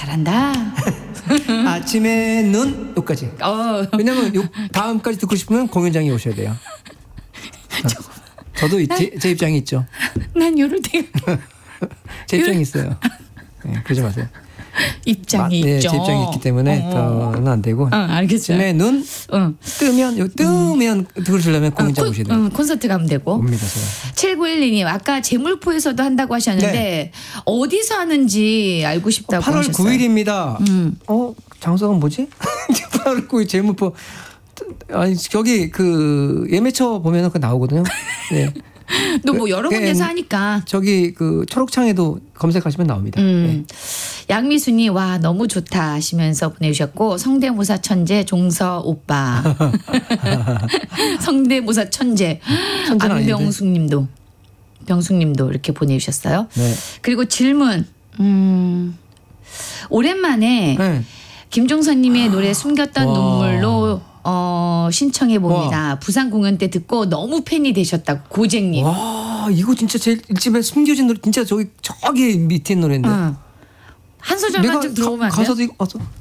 잘한다. 아침에 눈 여기까지. 왜냐면 요 다음까지 듣고 싶으면 공연장에 오셔야 돼요. 저도 제 입장이 있죠. 난 요렇게 제 입장이 있어요. 네, 그러지 마세요. 입장이 네, 있죠. 제 입장이 있기 때문에 더는 안 되고. 알겠어요. 아침에 눈 뜨면 들으시려면 공연장 오셔야 돼요. 콘서트 가면 되고. 옵니다, 제가. 7912님 아까 재물포에서도 한다고 하셨는데 네. 어디서 하는지 알고 싶다고 8월 하셨어요. 9일입니다. 장소가 뭐지? 8월 9일 제물포. 아니 저기 그 예매처 보면은 그 나오거든요. 네. 또 뭐 여러 군데서 하니까. 저기 그 초록창에도 검색하시면 나옵니다. 네. 양미순이 와 너무 좋다 하시면서 보내주셨고 성대모사 천재 종서 오빠. 성대모사 천재 안병숙님도 병숙님도 이렇게 보내주셨어요. 네. 그리고 질문 오랜만에 네. 김종선님의 노래 숨겼던 눈물로 신청해 봅니다. 부산 공연 때 듣고 너무 팬이 되셨다고 고쟁님. 와 이거 진짜 제일 일집에 숨겨진 노래 진짜 저기 밑에 있는 노래인데. 한 소절만 좀 들어보면 안 돼요? 가사도